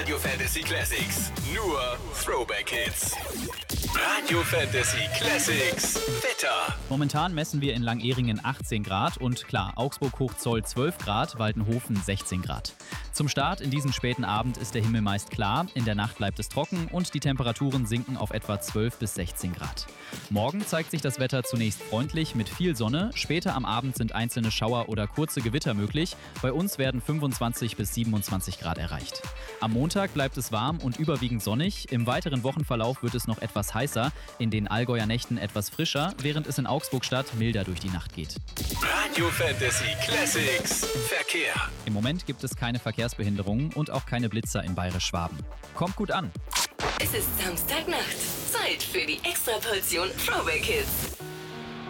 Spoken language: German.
Radio Fantasy Classics. Nur Throwback Hits. Radio Fantasy Classics. Wetter. Momentan messen wir in Langehringen 18 Grad und klar, Augsburg-Hochzoll 12 Grad, Waldenhofen 16 Grad. Zum Start in diesen späten Abend ist der Himmel meist klar, in der Nacht bleibt es trocken und die Temperaturen sinken auf etwa 12 bis 16 Grad. Morgen zeigt sich das Wetter zunächst freundlich mit viel Sonne, später am Abend sind einzelne Schauer oder kurze Gewitter möglich, bei uns werden 25 bis 27 Grad erreicht. Am Montag bleibt es warm und überwiegend sonnig, im weiteren Wochenverlauf wird es noch etwas heißer, in den Allgäuer Nächten etwas frischer, während es in Augsburg-Stadt milder durch die Nacht geht. Radio Fantasy Classics. Verkehr. Im Moment gibt es keine Verkehrsbehinderungen und auch keine Blitzer in Bayerisch-Schwaben. Kommt gut an! Es ist Samstagnacht. Zeit für die Extraportion Throwback Hits.